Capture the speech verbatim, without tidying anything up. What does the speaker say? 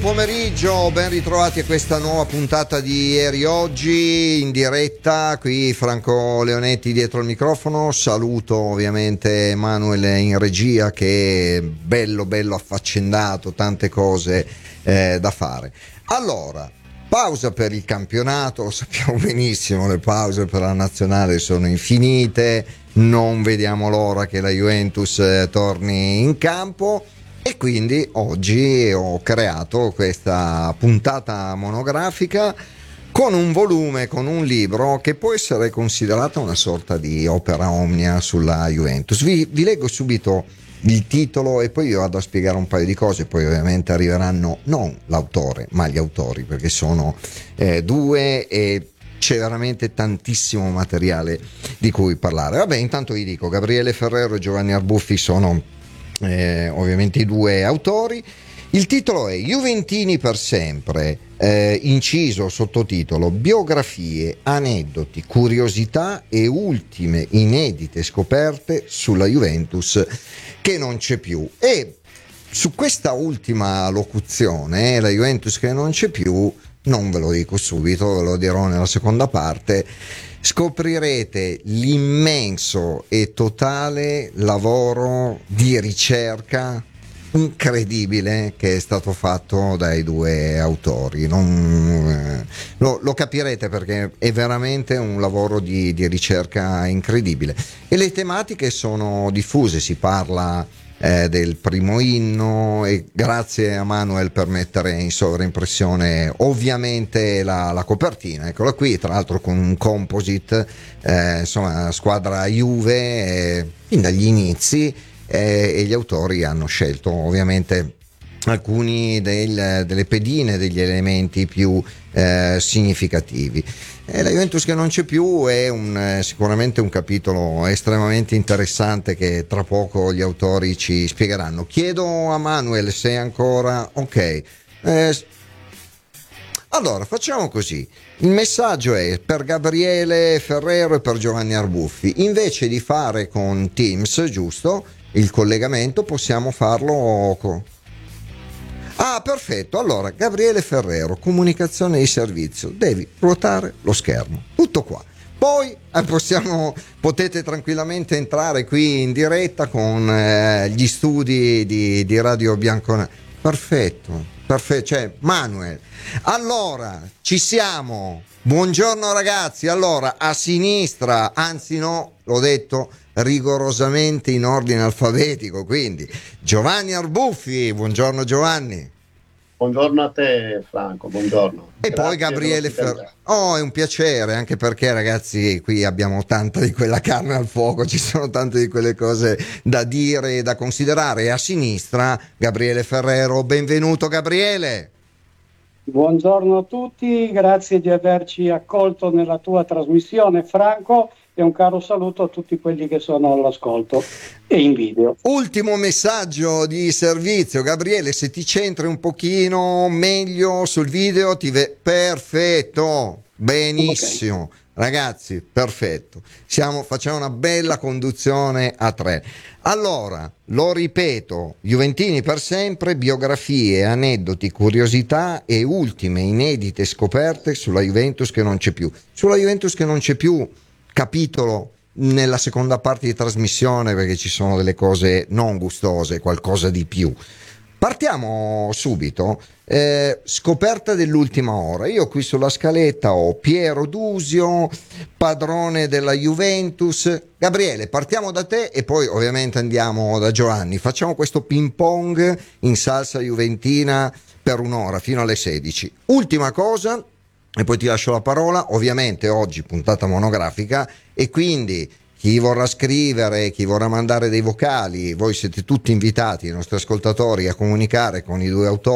pomeriggio, ben ritrovati a questa nuova puntata di Ieri Oggi in diretta, qui Franco Leonetti dietro il microfono. Saluto ovviamente Manuel in regia, che è bello bello affaccendato, tante cose eh, da fare. Allora, pausa per il campionato, lo sappiamo benissimo, le pause per la nazionale sono infinite, non vediamo l'ora che la Juventus eh, torni in campo. E quindi oggi ho creato questa puntata monografica con un volume, con un libro che può essere considerato una sorta di opera omnia sulla Juventus. Vi, vi leggo subito il titolo e poi vi vado a spiegare un paio di cose, poi ovviamente arriveranno non l'autore ma gli autori, perché sono eh, due e c'è veramente tantissimo materiale di cui parlare. Vabbè, intanto vi dico, Gabriele Ferrero e Giovanni Arbuffi sono Eh, ovviamente i due autori. Il titolo è Juventini per sempre, eh, inciso sottotitolo biografie, aneddoti, curiosità e ultime inedite scoperte sulla Juventus che non c'è più. E su questa ultima locuzione, eh, la Juventus che non c'è più, non ve lo dico subito, ve lo dirò nella seconda parte. Scoprirete l'immenso e totale lavoro di ricerca incredibile che è stato fatto dai due autori. Non, eh, lo, lo capirete, perché è veramente un lavoro di, di ricerca incredibile. E le tematiche sono diffuse, si parla Eh, del primo inno, e grazie a Manuel per mettere in sovraimpressione ovviamente la, la copertina, eccola qui, tra l'altro con un composite, eh, insomma squadra Juve eh, fin dagli inizi, eh, e gli autori hanno scelto ovviamente alcuni del, delle pedine, degli elementi più eh, significativi. E la Juventus che non c'è più è un, eh, sicuramente un capitolo estremamente interessante che tra poco gli autori ci spiegheranno. Chiedo a Manuel se è ancora ok. Eh, allora facciamo così, il messaggio è per Gabriele Ferrero e per Giovanni Arbuffi: invece di fare con Teams, giusto, il collegamento, possiamo farlo con... Ah, perfetto. Allora, Gabriele Ferrero, comunicazione di servizio, devi ruotare lo schermo. Tutto qua. Poi eh, possiamo, potete tranquillamente entrare qui in diretta con eh, gli studi di, di Radio Bianconera. Perfetto, perfetto. Cioè, Manuel. Allora, ci siamo. Buongiorno ragazzi. Allora, a sinistra, anzi no, l'ho detto rigorosamente in ordine alfabetico, quindi Giovanni Arbuffi. Buongiorno Giovanni. Buongiorno a te Franco, buongiorno. E Grazie, poi Gabriele Ferrero. Oh, è un piacere, anche perché ragazzi qui abbiamo tanta di quella carne al fuoco, ci sono tante di quelle cose da dire e da considerare. E a sinistra Gabriele Ferrero. Benvenuto Gabriele. Buongiorno a tutti, grazie di averci accolto nella tua trasmissione Franco, e un caro saluto a tutti quelli che sono all'ascolto e in video. Ultimo messaggio di servizio, Gabriele, se ti centri un pochino meglio sul video ti ve... perfetto, benissimo. Okay. Ragazzi, perfetto. Siamo, facciamo una bella conduzione a tre. Allora, lo ripeto, Juventini per sempre, biografie, aneddoti, curiosità e ultime inedite scoperte sulla Juventus che non c'è più. Sulla Juventus che non c'è più, capitolo nella seconda parte di trasmissione, perché ci sono delle cose non gustose, qualcosa di più. Partiamo subito. Eh, scoperta dell'ultima ora. Io qui sulla scaletta ho Piero Dusio, padrone della Juventus. Gabriele, partiamo da te e poi ovviamente andiamo da Giovanni. Facciamo questo ping pong in salsa juventina per un'ora fino alle sedici. Ultima cosa e poi ti lascio la parola. Ovviamente oggi puntata monografica e quindi chi vorrà scrivere, chi vorrà mandare dei vocali, voi siete tutti invitati, i nostri ascoltatori, a comunicare con i due autori